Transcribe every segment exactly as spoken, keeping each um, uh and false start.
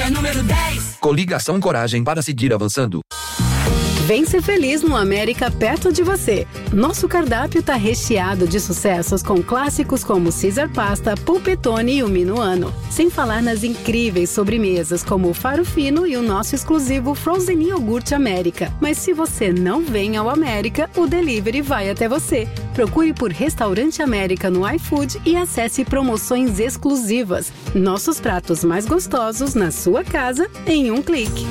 é número dez. Coligação Coragem para seguir avançando. Vem ser feliz no América perto de você. Nosso cardápio tá recheado de sucessos com clássicos como Caesar Pasta, Polpettone e o Minuano. Sem falar nas incríveis sobremesas como o Faro Fino e o nosso exclusivo Frozen Iogurte América. Mas se você não vem ao América, o delivery vai até você. Procure por Restaurante América no iFood e acesse promoções exclusivas. Nossos pratos mais gostosos na sua casa em um clique.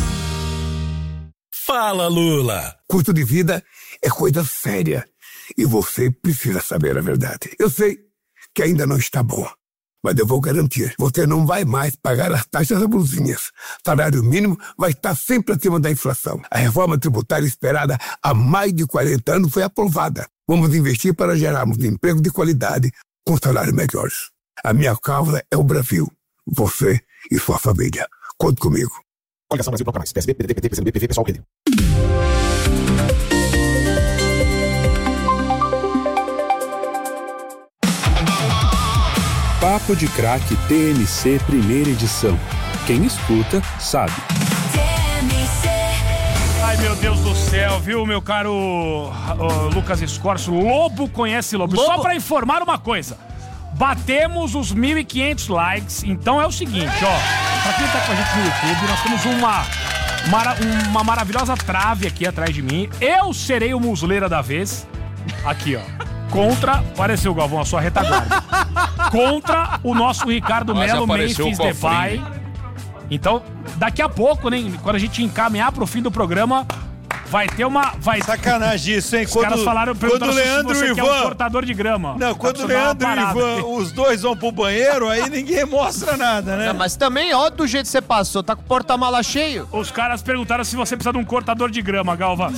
Fala, Lula! Custo de vida é coisa séria e você precisa saber a verdade. Eu sei que ainda não está bom, mas eu vou garantir. Você não vai mais pagar as taxas abusivas. Salário mínimo vai estar sempre acima da inflação. A reforma tributária esperada há mais de quarenta anos foi aprovada. Vamos investir para gerarmos emprego de qualidade com salários melhores. A minha causa é o Brasil. Você e sua família. Conte comigo. Coligação Brasil Bloco Mais. P S B, P D T, P T, P C B, P V, Pessoal, Rede. Papo de Craque T M C primeira edição. Quem escuta, sabe. Ai, meu Deus do céu, viu, meu caro uh, Lucas Escorço? Lobo conhece Lobo. Lobo. Só pra informar uma coisa. Batemos os mil e quinhentos likes, então é o seguinte, ó. Pra quem tá com a gente no YouTube, nós temos uma, mara, uma maravilhosa trave aqui atrás de mim. Eu serei o musuleira da vez. Aqui, ó. Contra, apareceu, Galvão, a sua retaguarda. Contra o nosso Ricardo Melo, Memphis Depay. Então, daqui a pouco, né, quando a gente encaminhar pro fim do programa... Vai ter uma... Vai... Sacanagem isso, hein? Os quando, caras falaram, quando o Leandro se você e quer Ivan... um cortador de grama. Não, quando o Leandro e Ivan, os dois vão pro banheiro, aí ninguém mostra nada, né? Não, mas também, ó, do jeito que você passou, tá com o porta-mala cheio. Os caras perguntaram se você precisa de um cortador de grama, Galva.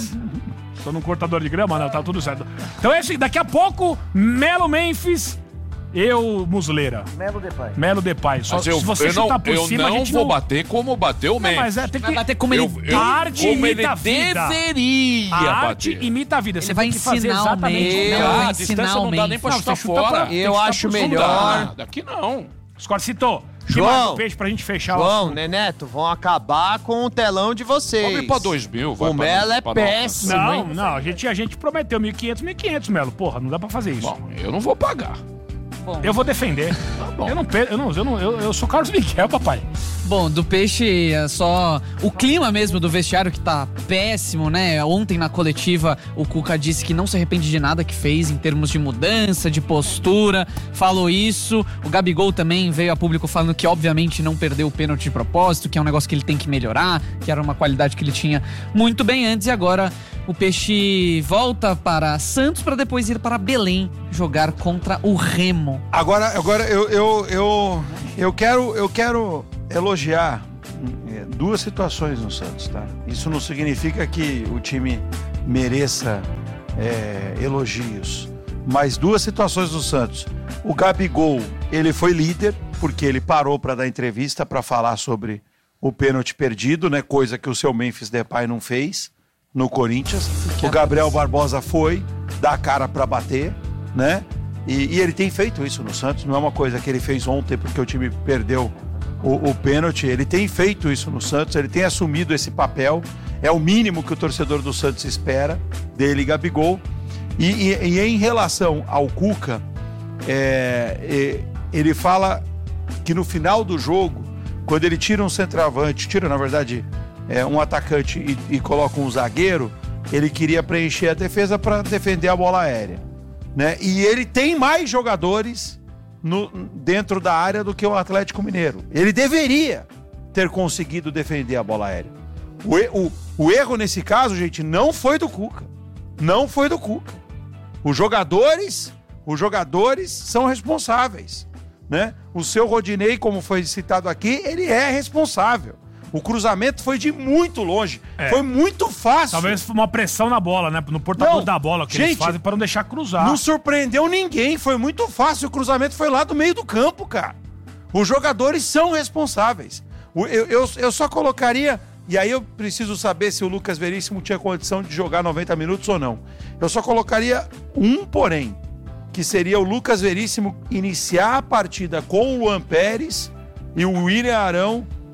Tô num cortador de grama? Não, tá tudo certo. Então é assim, daqui a pouco, Melo Memphis... Eu, musuleira. Melo Depay. Melo Depay. Só mas eu, se você eu chutar não, por eu cima, não a gente vou não... bater como bateu o Memphis. Não, mas é, tem que... Vai bater como ele... Eu, eu, arte como imita ele a vida. deveria a bater. arte imita a vida. Você Ele vai tem que fazer ensinar exatamente. o Eu, Não, ah, vai a distância ensinar não o dá nem pra Memphis. chutar Não, você chuta fora. pra- Eu acho Não melhor. dá, daqui não. Escorcito, João, o peixe pra gente fechar o João, assunto. Neneto, vão acabar com o telão de vocês. Vamos ir pra dois mil. Vai O pra- Melo é pra péssimo, Não, hein? não, a gente, a gente prometeu mil e quinhentos, mil e quinhentos, Melo. Porra, não dá pra fazer isso. Bom, eu não vou pagar. Bom, Eu vou defender. bom. Eu não, pe- eu não, eu não, eu, eu sou Carlos Miguel, papai. Bom, do Peixe é só o clima mesmo do vestiário que tá péssimo, né? Ontem na coletiva o Cuca disse que não se arrepende de nada que fez em termos de mudança, de postura, falou isso. O Gabigol também veio a público falando que obviamente não perdeu o pênalti de propósito, que é um negócio que ele tem que melhorar, que era uma qualidade que ele tinha muito bem antes, e agora o Peixe volta para Santos para depois ir para Belém jogar contra o Remo. Agora, agora eu, eu, eu, eu, quero, eu quero elogiar é, duas situações no Santos, tá? Isso não significa que o time mereça é, elogios, mas duas situações do Santos. O Gabigol, ele foi líder porque ele parou para dar entrevista para falar sobre o pênalti perdido, né? Coisa que o seu Memphis Depay não fez no Corinthians. O Gabriel Barbosa foi dar a cara para bater, né? E, e ele tem feito isso no Santos, não é uma coisa que ele fez ontem porque o time perdeu o, o pênalti. Ele tem feito isso no Santos, ele tem assumido esse papel, é o mínimo que o torcedor do Santos espera dele, Gabigol. E, e, e em relação ao Cuca, é, é, ele fala que no final do jogo, quando ele tira um centroavante, tira na verdade é, um atacante e, e coloca um zagueiro, ele queria preencher a defesa para defender a bola aérea. Né? E ele tem mais jogadores no, dentro da área do que o Atlético Mineiro. Ele deveria ter conseguido defender a bola aérea. O, o, o erro nesse caso, gente, não foi do Cuca. Não foi do Cuca. Os jogadores, os jogadores são responsáveis. Né? O seu Rodinei, como foi citado aqui, ele é responsável. O cruzamento foi de muito longe. É. Foi muito fácil. Talvez uma pressão na bola, né? No portador não, da bola que gente, eles fazem para não deixar cruzar. Não surpreendeu ninguém. Foi muito fácil. O cruzamento foi lá do meio do campo, cara. Os jogadores são responsáveis. Eu, eu, eu só colocaria... E aí eu preciso saber se o Lucas Veríssimo tinha condição de jogar noventa minutos ou não. Eu só colocaria um porém, que seria o Lucas Veríssimo iniciar a partida com o Luan Pérez e o William Arão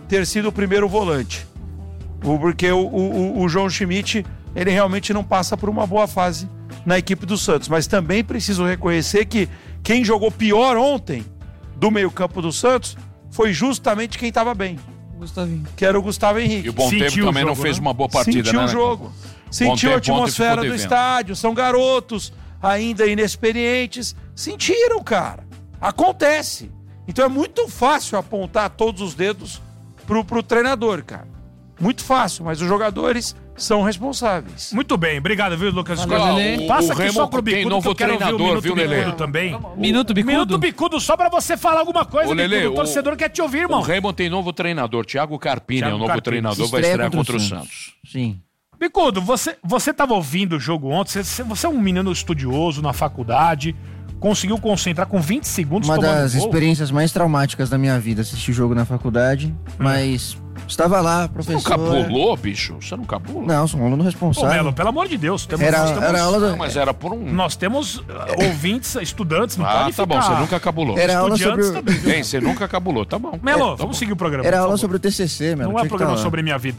ter sido o primeiro volante. O, porque o, o, o João Schmidt, ele realmente não passa por uma boa fase na equipe do Santos. Mas também preciso reconhecer que quem jogou pior ontem do meio-campo do Santos foi justamente quem estava bem. Gustavinho. Que era o Gustavo Henrique. E o Bom Tempo Sentiu o também não jogo, fez né? uma boa partida, Sentiu né? o jogo. Sentiu Bom a Tempo ontem atmosfera ficou do devendo. estádio. São garotos ainda inexperientes. Sentiram, cara. Acontece. Então é muito fácil apontar todos os dedos pro, pro treinador, cara. Muito fácil, mas os jogadores são responsáveis. Muito bem, obrigado, viu, Lucas? Valeu, Escola? Lelê. Passa O aqui Remo só pro tem Bicudo, que novo eu quero ouvir o treinador, Minuto viu, Lelê? Bicudo também. Minuto Bicudo? Minuto Bicudo, só pra você falar alguma coisa, Ô, Lelê, Bicudo. O o- torcedor quer te ouvir, O irmão. Raymond tem novo treinador, Thiago Carpini Thiago é o novo Carpini. treinador, vai Estreia estrear contra contra o o Santos. Santos. Sim. Bicudo, você, você tava ouvindo o jogo ontem, você, você é um menino estudioso na faculdade, conseguiu concentrar com vinte segundos Uma tomando das gol. experiências mais traumáticas da minha vida, assistir jogo na faculdade, mas estava lá, Você não professor... cabulou, bicho? Você não cabulou? Não, sou um aluno Ô, responsável. Melo, pelo amor de Deus. Temos, Era, nós temos, era aula... Não, do- mas era por um... Nós temos uh, ouvintes, estudantes, não Ah, pode tá bom, ficar... você nunca cabulou. Era aula sobre Estudiantes o... também, viu? Bem, você nunca cabulou, tá bom. Melo, É, tá vamos bom. seguir o programa. Era por aula favor. sobre o T C C, meu. Não é programa sobre minha vida.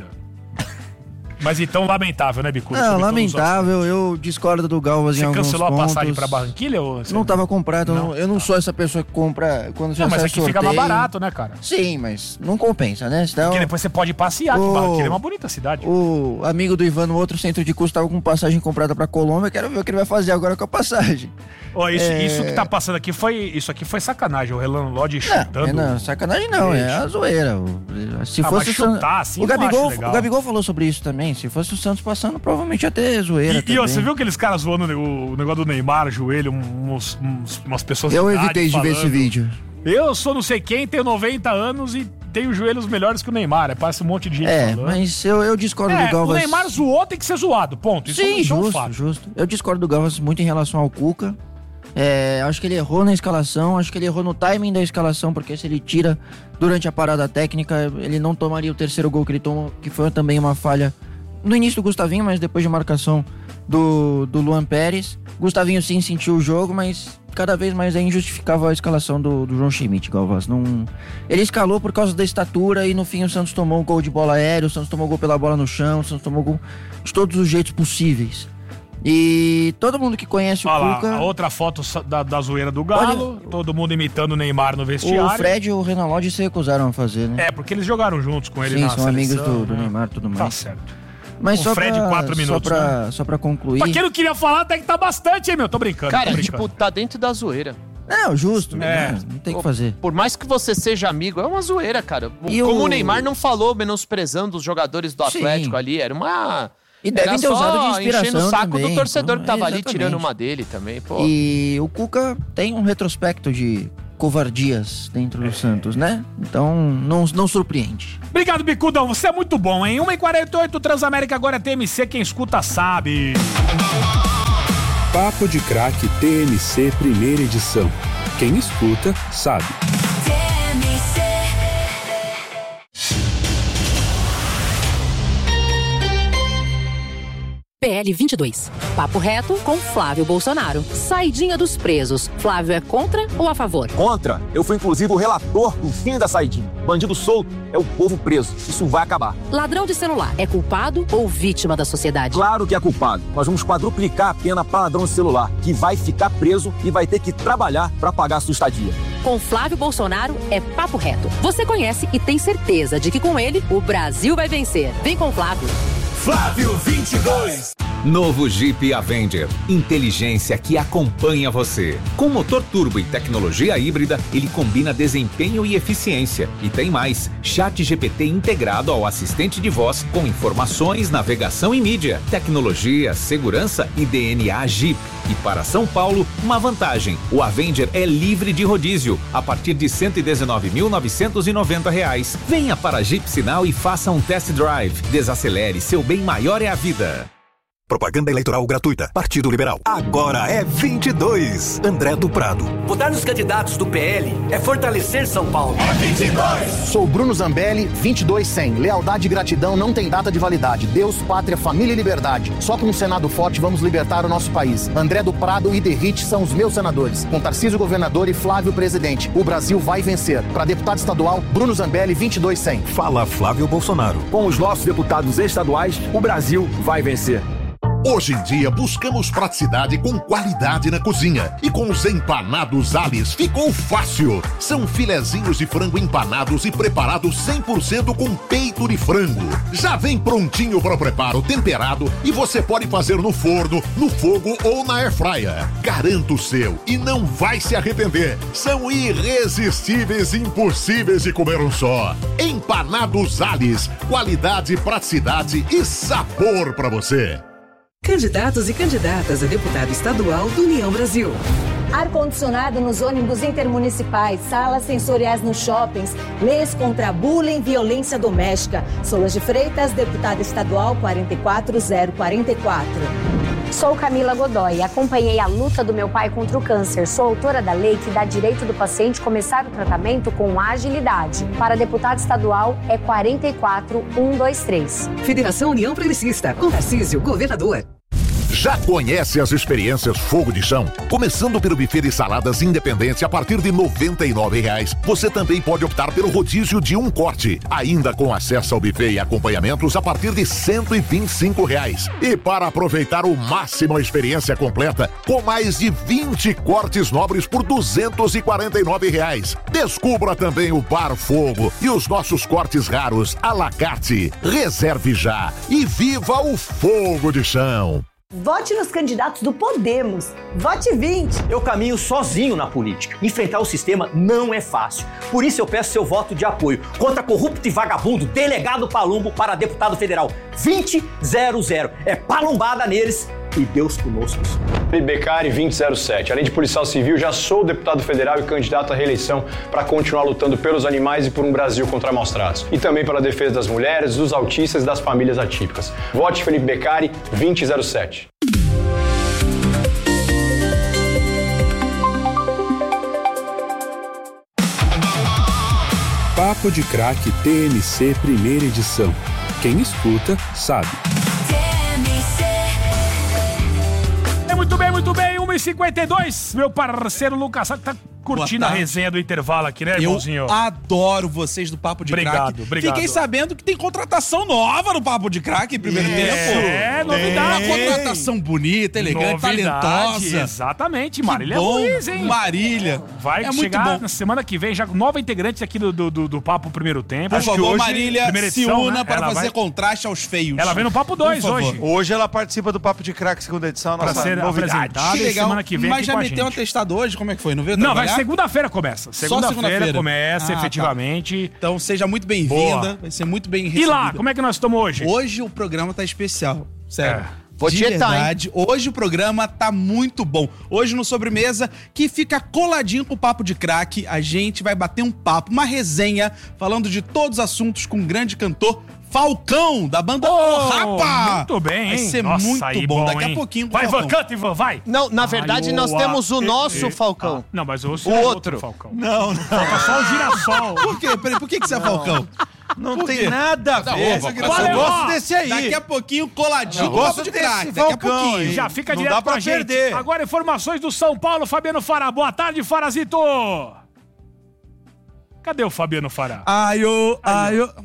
Mas então, lamentável, né, Bicudo? Não, Sobre todos os lamentável, eu discordo do Galvas em Você alguns cancelou pontos. a passagem pra Barranquilha? Ou você... Não tava comprado, eu Não? não, eu não sou essa pessoa que compra quando já Não, mas sai aqui fica mais sorteio. barato, né, cara? Sim, mas não compensa, né? Senão, Porque depois você pode passear, que O- Barranquilha é uma bonita cidade. o amigo do Ivan no outro centro de custo tava com passagem comprada pra Colômbia, quero ver o que ele vai fazer agora com a passagem. Ó, isso, é- isso que tá passando aqui foi. Isso aqui foi sacanagem. O Renan Lodge Não, chutando. não, sacanagem não, é a zoeira. O- Se Ah, fosse mas o San- chutar assim o eu não Gabigol, acho legal. o Gabigol falou sobre isso também. Se fosse o Santos passando, provavelmente ia ter zoeira E, também. e ó, você viu aqueles caras zoando o, o negócio do Neymar, joelho, uns, uns- umas pessoas Eu idade evitei de ver falando, esse vídeo. Eu sou não sei quem, tenho noventa anos e tenho joelhos melhores que o Neymar. É, parece um monte de gente É, falando. mas eu, eu discordo É, do Galvas. o Neymar zoou, tem que ser zoado, ponto. Isso Sim, isso é um justo, fato. justo. Eu discordo do Galvas muito em relação ao Cuca. É, acho que ele errou na escalação, acho que ele errou no timing da escalação, porque se ele tira durante a parada técnica, ele não tomaria o terceiro gol que ele tomou, que foi também uma falha no início do Gustavinho, mas depois de marcação do, do Luan Pérez. Gustavinho sim sentiu o jogo, mas cada vez mais é injustificável a escalação do, do João Schmidt, Galvas. Não... Ele escalou por causa da estatura e no fim o Santos tomou um gol de bola aérea, o Santos tomou gol pela bola no chão, o Santos tomou gol de todos os jeitos possíveis. E todo mundo que conhece o Olha lá, Cuca... a outra foto sa- da, da zoeira do Galo, todo mundo imitando o Neymar no vestiário. O Fred e o Renan Lodge se recusaram a fazer, né? É, porque eles jogaram juntos com ele Sim, na são seleção, amigos do, do né? Neymar e tudo mais. Tá certo. Mas O só Fred, pra, quatro minutos, só pra, só pra concluir... Pra quem não queria falar, até que tá bastante, hein, meu? Tô brincando, Cara, tô brincando. tipo, tá dentro da zoeira. Não, justo, É. né? Não tem o que fazer. Por mais que você seja amigo, é uma zoeira, cara. E Como o- o Neymar não falou menosprezando os jogadores do Sim. Atlético ali, era uma... E devem era ter usado de só enchendo inspiração o saco também, do torcedor então, que tava ali exatamente. tirando uma dele também, pô. E o Cuca tem um retrospecto de covardias dentro do Santos, né? Então não, não surpreende. Obrigado, Bicudão. Você é muito bom, hein? uma e quarenta e oito, Transamérica agora é T M C. Quem escuta sabe. Papo de Craque T M C Primeira Edição. Quem escuta, sabe. P L vinte e dois. Papo reto com Flávio Bolsonaro. Saidinha dos presos. Flávio é contra ou a favor? Contra. Eu fui inclusive o relator do fim da saidinha. Bandido solto é o povo preso. Isso vai acabar. Ladrão de celular é culpado ou vítima da sociedade? Claro que é culpado. Nós vamos quadruplicar a pena para ladrão de celular, que vai ficar preso e vai ter que trabalhar para pagar a sua estadia. Com Flávio Bolsonaro é papo reto. Você conhece e tem certeza de que com ele o Brasil vai vencer. Vem com Flávio. Flávio vinte e dois. Novo Jeep Avenger. Inteligência que acompanha você. Com motor turbo e tecnologia híbrida, ele combina desempenho e eficiência. E tem mais, Chat G P T integrado ao assistente de voz com informações, navegação e mídia, tecnologia, segurança e D N A Jeep. E para São Paulo, uma vantagem. O Avenger é livre de rodízio, a partir de cento e dezenove mil novecentos e noventa reais. Venha para Jeep Sinal e faça um test drive. Desacelere, seu bem maior é a vida. Propaganda eleitoral gratuita. Partido Liberal. Agora é vinte e dois. André do Prado. Votar nos candidatos do P L é fortalecer São Paulo. É vinte e dois. Sou Bruno Zambelli, vinte e dois cem. Lealdade e gratidão não tem data de validade. Deus, pátria, família e liberdade. Só com um Senado forte vamos libertar o nosso país. André do Prado e Derrite são os meus senadores. Com Tarcísio governador e Flávio presidente. O Brasil vai vencer. Para deputado estadual, Bruno Zambelli, vinte e dois cem. Fala Flávio Bolsonaro. Com os nossos deputados estaduais, o Brasil vai vencer. Hoje em dia, buscamos praticidade com qualidade na cozinha. E com os empanados Alice ficou fácil. São filezinhos de frango empanados e preparados cem por cento com peito de frango. Já vem prontinho para o preparo, temperado, e você pode fazer no forno, no fogo ou na airfryer. Garanto o seu e não vai se arrepender. São irresistíveis e impossíveis de comer um só. Empanados Alice. Qualidade, praticidade e sabor para você. Candidatos e candidatas a deputado estadual do União Brasil. Ar-condicionado nos ônibus intermunicipais, salas sensoriais nos shoppings, leis contra bullying e violência doméstica. Solas de Freitas, deputada estadual quatro quatro zero quatro quatro. Sou Camila Godoy, acompanhei a luta do meu pai contra o câncer. Sou autora da lei que dá direito do paciente começar o tratamento com agilidade. Para deputado estadual é quatro quatro um dois três. Federação União Progressista, com Tarcísio, governador. Já conhece as experiências Fogo de Chão? Começando pelo buffet de saladas independente a partir de noventa e nove reais. Você também pode optar pelo rodízio de um corte, ainda com acesso ao buffet e acompanhamentos a partir de cento e vinte e cinco reais. E para aproveitar o máximo a experiência completa, com mais de vinte cortes nobres por duzentos e quarenta e nove reais. Descubra também o Bar Fogo e os nossos cortes raros à la carte. Reserve já e viva o Fogo de Chão. Vote nos candidatos do Podemos. Vote vinte. Eu caminho sozinho na política. Enfrentar o sistema não é fácil. Por isso eu peço seu voto de apoio contra corrupto e vagabundo delegado Palumbo para deputado federal. vinte zero zero. É palumbada neles e Deus conosco. Felipe Beccari, vinte zero sete. Além de policial civil, já sou deputado federal e candidato à reeleição para continuar lutando pelos animais e por um Brasil contra maus tratos. E também pela defesa das mulheres, dos autistas e das famílias atípicas. Vote Felipe Beccari, vinte zero sete. Papo de Craque T M C primeira edição. Quem escuta, sabe. Muito bem, muito bem, uma e cinquenta e dois. Meu parceiro Lucas Salles tá curtindo a resenha do intervalo aqui, né, irmãozinho? Eu adoro vocês do Papo de Obrigado, Craque. obrigado. Fiquei sabendo que tem contratação nova no Papo de Craque em primeiro É, tempo. é, novidade. Uma contratação bonita, elegante, Novidade, talentosa. Exatamente, Que Marília bom, Luiz, hein? Marília. Vai É muito chegar bom. na semana que vem, já com nova integrante aqui do, do, do, do Papo Primeiro Tempo. Por Acho que favor, hoje, Marília, primeira se edição, una né? para Ela fazer vai- contraste aos feios. Ela vem no Papo dois Por favor. hoje. Hoje ela participa do Papo de Craque, segunda edição, Pra nossa ser novidade. apresentada. Que e legal. semana que vem Mas aqui já com a meteu um gente. atestado hoje? Como é que foi? Não veio Não, vai trabalhar? segunda-feira começa. Só Segunda-feira segunda-feira começa, Ah, tá. efetivamente. Então seja muito Boa. bem-vinda, vai ser muito bem E recebida. lá, como é que nós estamos hoje? Hoje o programa tá especial, sério. É. Vou De tietar, verdade, hoje o programa tá muito bom. Hoje no Sobremesa, que fica coladinho com o Papo de Craque, a gente vai bater um papo, uma resenha, falando de todos os assuntos com um grande cantor, Falcão, da banda Oh, Rapa. muito bem, Vai hein? ser Nossa, muito aí, bom. Daqui hein? a pouquinho com o Vai, Van, Falcão. canta, Ivan, vai. Não, na verdade, nós Ai, temos o oa, nosso e- e- Falcão. Ah, não, mas o, O é outro. Falcão. Não, não. Falta só o girassol. Por quê? Peraí, por que, que você é Falcão? Não Por tem quê? nada a Tá ver. bom, Eu Falcão. gosto desse aí. Daqui a pouquinho, coladinho Eu com o Papo gosto de desse Craque. Daqui a Falcão pouquinho. aí. Já fica Não direto dá pra com a gente. perder. Agora informações do São Paulo, Fabiano Fará. Boa tarde, Farazito. Cadê o Fabiano Fará? Ai, ô, ai, ô.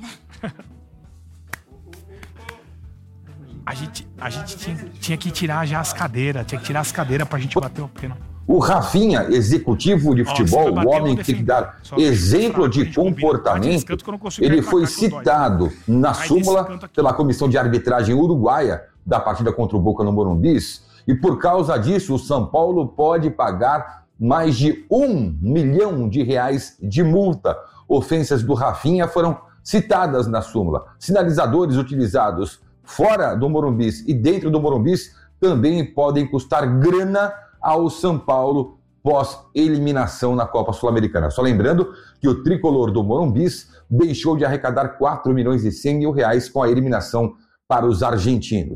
A gente, a gente tinha, tinha que tirar já as cadeiras. Tinha que tirar as cadeiras pra gente bater o pênalti. O Rafinha, executivo de Ó, futebol, você vai o bater, homem eu que vou tem que defender. dar Só exemplo fraco, a de gente combina. Bate nesse comportamento, canto que eu não consigo ele errar, foi cara, que dói. citado na Vai súmula desse canto aqui. pela Comissão de Arbitragem Uruguaia da partida contra o Boca no Morumbis, e por causa disso o São Paulo pode pagar mais de um milhão de reais de multa. Ofensas do Rafinha foram citadas na súmula. Sinalizadores utilizados fora do Morumbis e dentro do Morumbis também podem custar grana ao São Paulo pós-eliminação na Copa Sul-Americana. Só lembrando que o tricolor do Morumbis deixou de arrecadar quatro milhões e cem mil reais com a eliminação para os argentinos.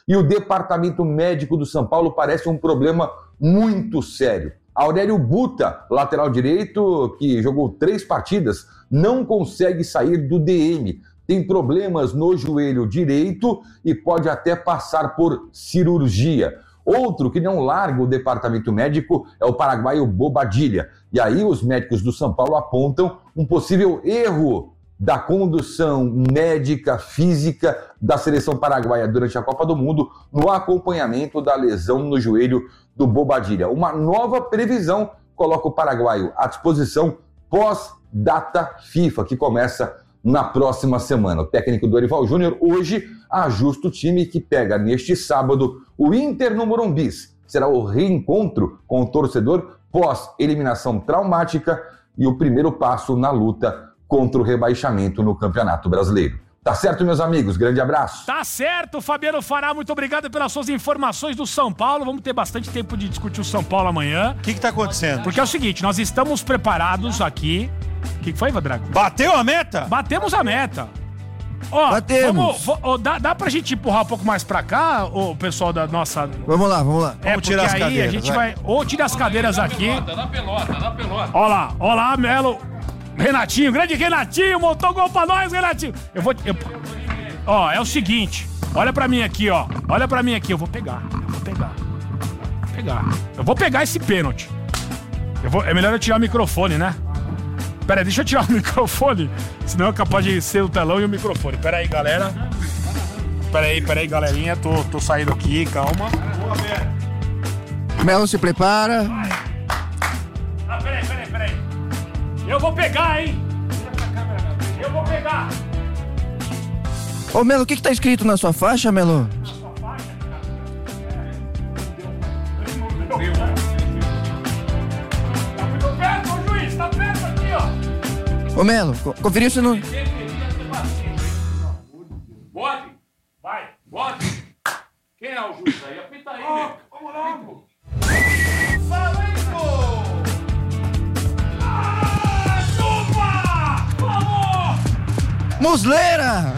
E o departamento médico do São Paulo parece um problema muito sério. Aurélio Buta, lateral direito, que jogou três partidas, não consegue sair do D M. Tem problemas no joelho direito e pode até passar por cirurgia. Outro que não larga o departamento médico é o paraguaio Bobadilla. E aí os médicos do São Paulo apontam um possível erro da condução médica, física da seleção paraguaia durante a Copa do Mundo no acompanhamento da lesão no joelho do Bobadilla. Uma nova previsão coloca o paraguaio à disposição pós-data FIFA, que começa na próxima semana. O técnico Dorival Júnior hoje ajusta o time que pega neste sábado o Inter no Morumbi. Será o reencontro com o torcedor pós-eliminação traumática e o primeiro passo na luta contra o rebaixamento no Campeonato Brasileiro. Tá certo, meus amigos? Grande abraço. Tá certo, Fabiano Fará. Muito obrigado pelas suas informações do São Paulo. Vamos ter bastante tempo de discutir o São Paulo amanhã. O que que tá acontecendo? Porque é o seguinte, nós estamos preparados aqui. O que, que foi, Vadrago? Bateu a meta? Batemos a meta. Ó, Batemos. Vamos, ó, dá, dá pra gente empurrar um pouco mais pra cá, o pessoal da nossa... Vamos lá, vamos lá. É, Vamos tirar as porque aí cadeiras, a gente vai. vai... Ou tira as cadeiras aqui. Dá pelota, dá pelota. Ó lá, ó lá, Melo. Renatinho, grande Renatinho, montou gol pra nós, Renatinho. Eu vou... eu- Ó, é o seguinte, olha pra mim aqui, ó. Olha pra mim aqui, eu vou pegar, eu vou pegar. Vou pegar. Eu vou pegar esse pênalti. Eu vou... É melhor eu tirar o microfone, né? Pera aí, deixa eu tirar o microfone, senão é capaz de ser o telão e o microfone. Pera aí, galera. Pera aí, pera aí, galerinha. Tô, tô saindo aqui, calma. Melo se prepara. Ah, peraí, peraí, peraí. Eu vou pegar, hein? Eu vou pegar. Ô, Melo, o que que tá escrito na sua faixa, Melo? Tá muito perto, ô juiz, tá perto aqui, ó. Ô, Melo, co- conferiu se não... Pode? Vai, pode. Quem é o juiz aí? Apita aí, né? Vamos lá, pô. Ah, chupa! Vamos! Musleira!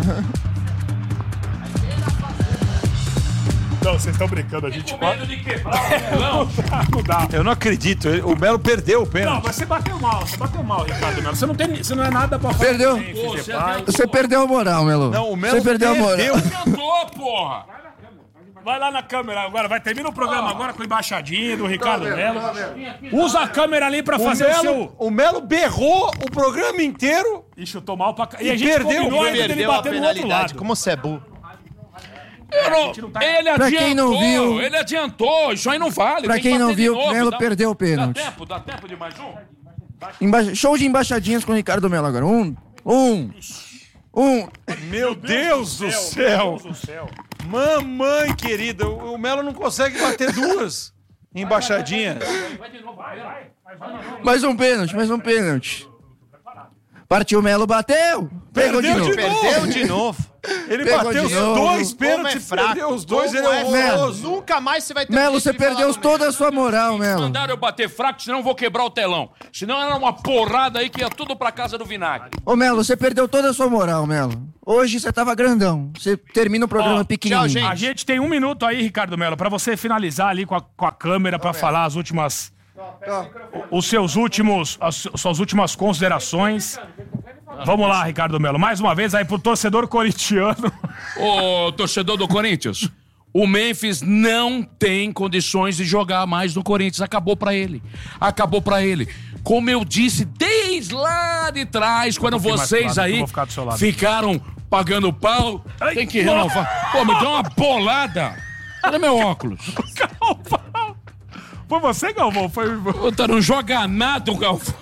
Não, vocês estão brincando, a gente... Com medo de quebrar o telão. Não dá. Eu não acredito. ele- O Melo perdeu o Não, pênalti. mas você bateu mal, você bateu mal, Ricardo Melo. Você não, tem, você não é nada pra falar. Perdeu. também, filho de Você pai. Você perdeu a moral, Melo. Não, o Melo Você perdeu a moral. perdeu. Adiantou, porra. Vai lá na câmera agora, vai termina o programa agora com a embaixadinha do Ricardo Melo. Usa a câmera ali pra O fazer o, Melo, seu... o Melo berrou o programa inteiro. E chutou mal pra cá. E, E a gente perdeu, combinou ainda dele Perdeu a bater no outro penalidade. lado. Como você é burro. Eu não- gente não tá- Ele Pra adiantou, quem não viu- ele adiantou, isso aí não vale. Pra tem que quem não bater de viu, novo, Melo dá- perdeu o pênalti. Dá tempo, dá tempo de mais um? Emba- Show de embaixadinhas com o Ricardo Melo agora. Um, um, um. Meu Deus do céu. Deus do céu. Mamãe querida, o o Melo não consegue bater duas embaixadinhas. Vai de novo, vai, vai. Vai, vai, vai. Mais um pênalti, mais um pênalti. Partiu o Melo, bateu. Pegou de Perdeu novo. de novo. Perdeu de novo. Ele Pegou bateu de os novo. dois Como é pênaltis, fraco. perdeu os dois, Como ele é é horroroso. Nunca mais você vai ter Melo, direito você de falar perdeu do toda a sua moral, Melo. Mandaram eu bater fraco, senão eu vou quebrar o telão. Senão era uma porrada aí que ia tudo pra casa do vinagre. Ô, Melo, você perdeu toda a sua moral, Melo. Hoje você tava grandão. Você termina o programa Ó, pequenininho. tchau, gente. A gente tem um minuto aí, Ricardo Melo, pra você finalizar ali com a, com a câmera pra falar as últimas... Os seus últimos... As suas últimas considerações. Vamos lá, Ricardo Melo. Mais uma vez aí pro torcedor corintiano. Ô, torcedor do Corinthians, o Memphis não tem condições de jogar mais no Corinthians. Acabou pra ele. Acabou pra ele. Como eu disse desde lá de trás, quando ficar mais vocês pro lado, que eu aí vou ficar do seu lado. ficaram pagando pau, tem que renovar. Pô, me deu uma bolada. Olha meu óculos. Galvão. Foi você, Galvão? Foi... Puta, não joga nada o Galvão.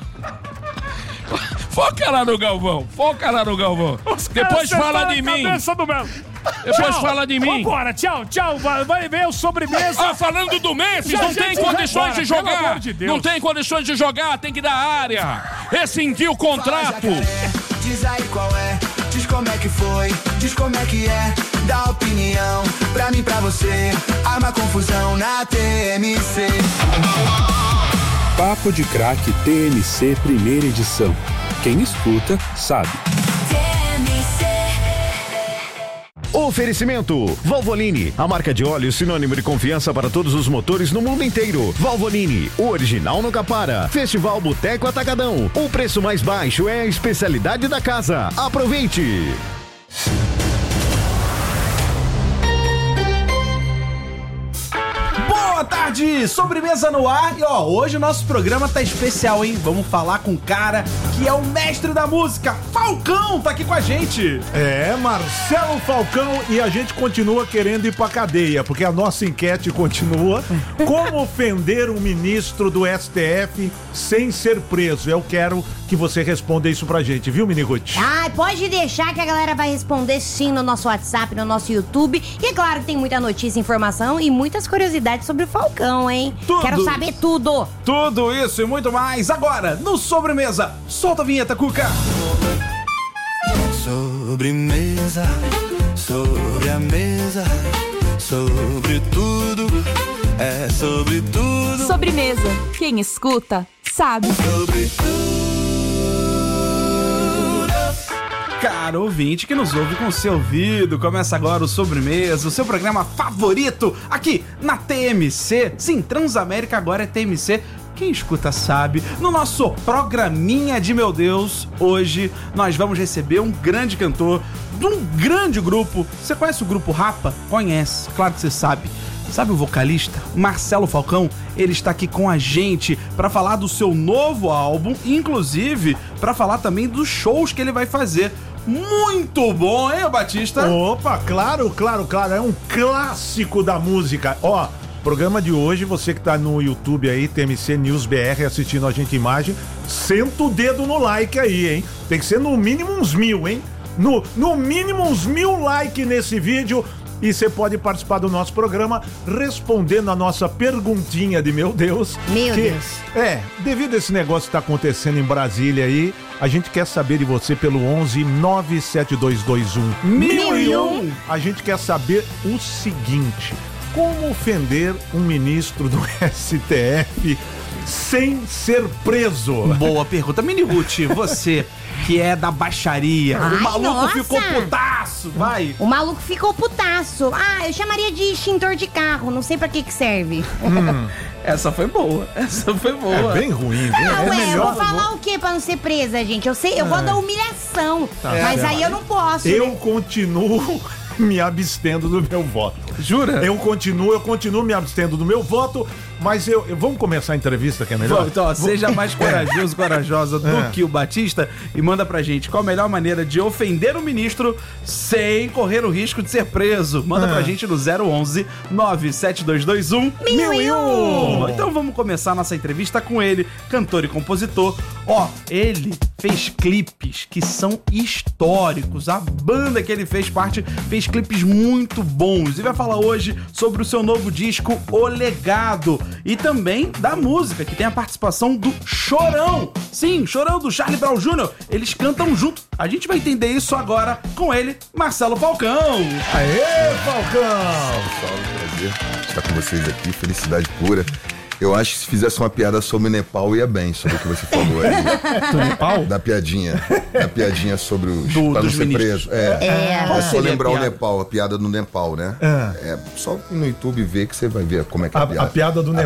Foca lá no Galvão. Foca lá no Galvão. Depois fala de mim. Cabeça do Melo. Depois Tchau. fala de mim. Vambora, tchau, tchau. Vai, vai ver o sobremesa. Ah, falando do Memphis, Já não a tem gente vai condições embora, de pelo jogar. amor de Deus. Não tem condições de jogar, tem que dar área. Rescindir o contrato. Diz aí qual é, diz como é que foi, diz como é que é, dá opinião, pra mim, pra você, arma confusão na T M C. Papo de Craque T N C Primeira Edição. Quem escuta, sabe. O Oferecimento Valvoline, a marca de óleo sinônimo de confiança para todos os motores no mundo inteiro. Valvoline, o original nunca para. Festival Boteco Atacadão, o preço mais baixo é a especialidade da casa. Aproveite! Boa tarde, sobremesa no ar. E ó, hoje o nosso programa tá especial, hein? Vamos falar com um cara que é o mestre da música. Falcão tá aqui com a gente. É, Marcelo Falcão, e a gente continua querendo ir pra cadeia, porque a nossa enquete continua. Como ofender um ministro do S T F sem ser preso? Eu quero que você responda isso pra gente, viu, Miniguti? Ah, pode deixar que a galera vai responder sim no nosso WhatsApp, no nosso YouTube. E é claro que tem muita notícia, informação e muitas curiosidades sobre o Falcão, hein? Tudo. Quero saber tudo. Tudo isso e muito mais agora no Sobremesa. Solta a vinheta, Cuca. Sobremesa, sobre a mesa, sobre tudo, é sobre tudo. Sobremesa, quem escuta sabe. Sobre tudo. Caro ouvinte que nos ouve com o seu ouvido, começa agora o Sobremesa, o seu programa favorito aqui na T M C. Sim, Transamérica agora é T M C. Quem escuta sabe. No nosso programinha de meu Deus, hoje nós vamos receber um grande cantor de um grande grupo. Você conhece o grupo Rapa? Conhece, claro que você sabe. Sabe o vocalista Marcelo Falcão? Ele está aqui com a gente para falar do seu novo álbum, inclusive para falar também dos shows que ele vai fazer. Muito bom, hein, Batista? Opa, claro, claro, claro. É um clássico da música. Ó, programa de hoje, você que tá no YouTube aí, T M C News B R, assistindo a gente em imagem, senta o dedo no like aí, hein? Tem que ser no mínimo uns mil, hein? No, no mínimo uns mil likes nesse vídeo. E você pode participar do nosso programa respondendo a nossa perguntinha de meu Deus. Meu que, Deus. É, devido a esse negócio que tá acontecendo em Brasília aí, a gente quer saber de você pelo onze nove sete dois dois um mil e um. A gente quer saber o seguinte: como ofender um ministro do S T F sem ser preso? Boa pergunta. Mini Ruth, você que é da baixaria, Ai, o maluco nossa. ficou putaço, vai. O maluco ficou putaço. Ah, eu chamaria de extintor de carro, não sei pra que que serve. Hum, essa foi boa, essa foi boa. É bem ruim, viu? Ah, é ué, melhor, eu vou falar o quê pra não ser presa, gente? Eu sei, eu É. gosto da humilhação, Tá mas certo. aí eu não posso, Eu né? continuo me abstendo do meu voto. Jura? Eu continuo, eu continuo me abstendo do meu voto, mas eu, eu- vamos começar a entrevista que é melhor? Então, ó, seja mais corajoso, corajosa do É. que o Batista e manda pra gente qual a melhor maneira de ofender o ministro sem correr o risco de ser preso. Manda É. pra gente no zero onze nove sete dois dois um Mil e um. Então vamos começar nossa entrevista com ele, cantor e compositor. Ó, ele fez clipes que são históricos. A banda que ele fez parte fez clipes muito bons e vai falar hoje sobre o seu novo disco O Legado e também da música que tem a participação do Chorão. Sim, Chorão do Charlie Brown Júnior Eles cantam junto. A gente vai entender isso agora com ele, Marcelo Falcão. Aê, Falcão! Salve, prazer estar com vocês aqui, felicidade pura. Eu acho que se fizesse uma piada sobre o Nepal ia bem, sobre o que você falou aí. Do Nepal? Da piadinha. Da piadinha sobre os. Do- pra não dos ser ministros. preso. É. É. É só seria a lembrar o piada? Nepal, a piada do Nepal, né? É. É só ir no YouTube ver que você vai ver como é que é a A, piada. a piada do A Nepal